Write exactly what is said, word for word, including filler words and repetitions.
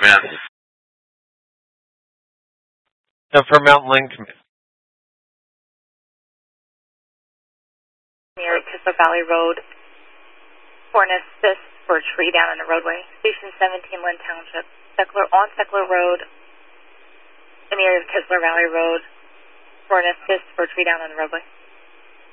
Command. So for Mountain Lane Command. Near Kistler Valley Road for an assist for a tree down in the roadway. Station seventeen, Lynn Township. Seckler, on Seckler Road in the area of Kistler Valley Road for an assist for a tree down in the roadway.